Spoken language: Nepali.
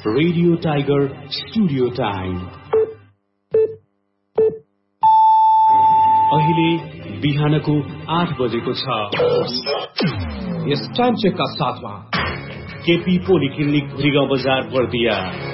Radio tiger studio time. अहिले बिहानको 8 बजेको छ। यस टाइम चेकका साथमा केपी पोलिक्लिनिक भुइँगाउँ बजार बर्दिया।